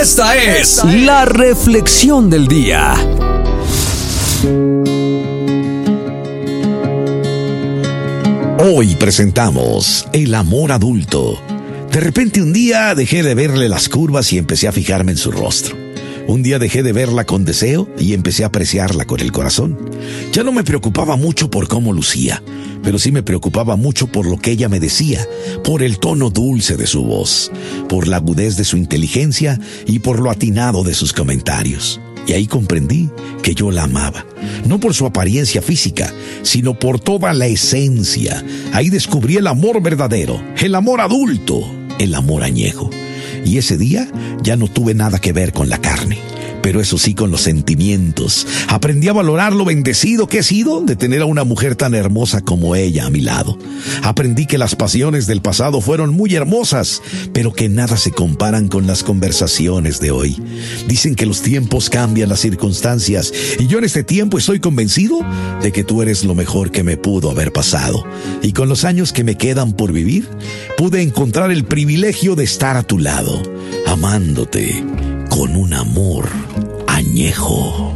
Esta es la reflexión del día. Hoy presentamos el amor adulto. De repente un día dejé de verle las curvas y empecé a fijarme en su rostro. Un día dejé de verla con deseo y empecé a apreciarla con el corazón. Ya no me preocupaba mucho por cómo lucía, pero sí me preocupaba mucho por lo que ella me decía, por el tono dulce de su voz, por la agudez de su inteligencia y por lo atinado de sus comentarios. Y ahí comprendí que yo la amaba, no por su apariencia física, sino por toda la esencia. Ahí descubrí el amor verdadero, el amor adulto, el amor añejo. Y ese día ya no tuve nada que ver con la carne, pero eso sí con los sentimientos. Aprendí a valorar lo bendecido que he sido de tener a una mujer tan hermosa como ella a mi lado. Aprendí que las pasiones del pasado fueron muy hermosas, pero que nada se comparan con las conversaciones de hoy. Dicen que los tiempos cambian las circunstancias, y yo en este tiempo estoy convencido de que tú eres lo mejor que me pudo haber pasado. Y con los años que me quedan por vivir, pude encontrar el privilegio de estar a tu lado, amándote con un amor añejo.